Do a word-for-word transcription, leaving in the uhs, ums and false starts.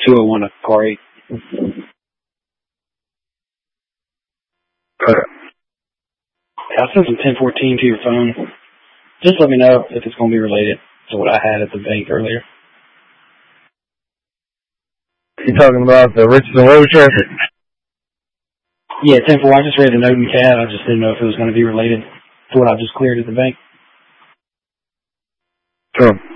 two oh one car eight. Okay. I'll send some ten fourteen to your phone. Just let me know if it's going to be related to what I had at the bank earlier. You talking about the Richardson Road traffic? Yeah, ten four. I just read the note in cat. I just didn't know if it was going to be related to what I just cleared at the bank. Sure.